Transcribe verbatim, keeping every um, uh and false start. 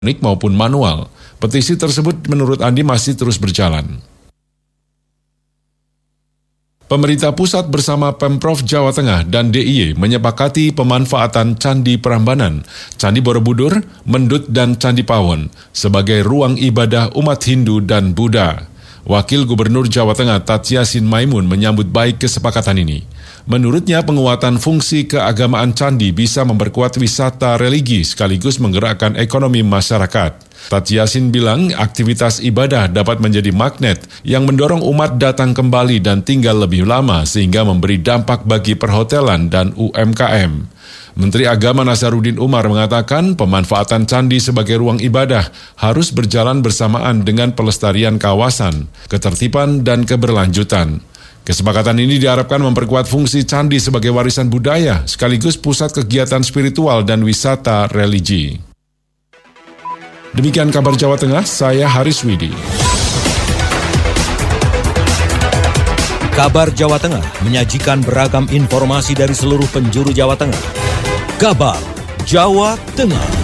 elektronik maupun manual. Petisi tersebut menurut Andi masih terus berjalan. Pemerintah pusat bersama Pemprov Jawa Tengah dan D I Y menyepakati pemanfaatan Candi Prambanan, Candi Borobudur, Mendut, dan Candi Pawon sebagai ruang ibadah umat Hindu dan Buddha. Wakil Gubernur Jawa Tengah Tatsyasin Maimun menyambut baik kesepakatan ini. Menurutnya, penguatan fungsi keagamaan candi bisa memperkuat wisata religi sekaligus menggerakkan ekonomi masyarakat. Tatsyasin bilang aktivitas ibadah dapat menjadi magnet yang mendorong umat datang kembali dan tinggal lebih lama sehingga memberi dampak bagi perhotelan dan U M K M. Menteri Agama Nasaruddin Umar mengatakan pemanfaatan candi sebagai ruang ibadah harus berjalan bersamaan dengan pelestarian kawasan, ketertiban, dan keberlanjutan. Kesepakatan ini diharapkan memperkuat fungsi candi sebagai warisan budaya sekaligus pusat kegiatan spiritual dan wisata religi. Demikian kabar Jawa Tengah, saya Haris Widi. Kabar Jawa Tengah menyajikan beragam informasi dari seluruh penjuru Jawa Tengah. Kabar Jawa Tengah.